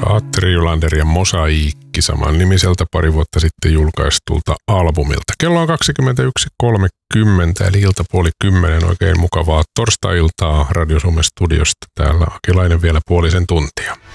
Atteri Ylander ja Mosaiikki saman nimiseltä pari vuotta sitten julkaistulta albumilta. Kello on 21.30 eli iltapuoli 10. Oikein mukavaa torstai-iltaa Radio Suomen studiosta. Täällä Akilainen vielä puolisen tuntia.